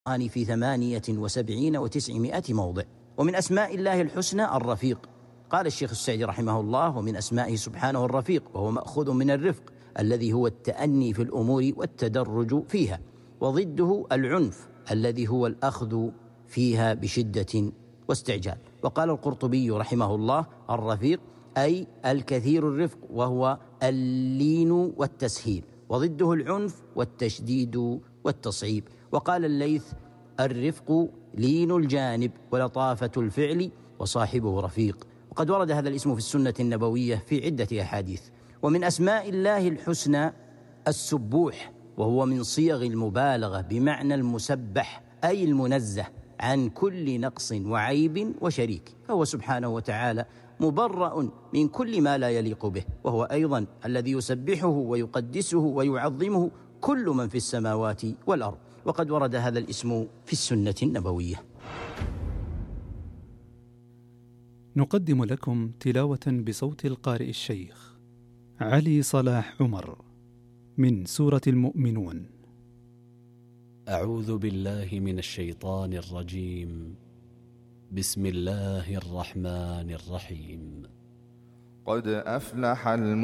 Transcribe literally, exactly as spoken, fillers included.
في ثمانية وسبعين وتسعمائة موضع. ومن أسماء الله الحسنى الرفيق. قال الشيخ السعدي رحمه الله: ومن أسمائه سبحانه الرفيق، وهو مأخوذ من الرفق الذي هو التأني في الأمور والتدرج فيها، وضده العنف الذي هو الأخذ فيها بشدة واستعجال. وقال القرطبي رحمه الله: الرفيق أي الكثير الرفق، وهو اللين والتسهيل، وضده العنف والتشديد والتصعيب. وقال الليث: الرفق لين الجانب ولطافة الفعل، وصاحبه رفيق. وقد ورد هذا الاسم في السنة النبوية في عدة أحاديث. ومن أسماء الله الحسنى السبوح، وهو من صيغ المبالغة بمعنى المسبح، أي المنزه عن كل نقص وعيب وشريك، فهو سبحانه وتعالى مبرأ من كل ما لا يليق به، وهو أيضا الذي يسبحه ويقدسه ويعظمه كل من في السماوات والأرض. وقد ورد هذا الاسم في السنة النبوية. نقدم لكم تلاوة بصوت القارئ الشيخ علي صلاح عمر من سورة المؤمنون. أعوذ بالله من الشيطان الرجيم. بسم الله الرحمن الرحيم. قد أفلح الم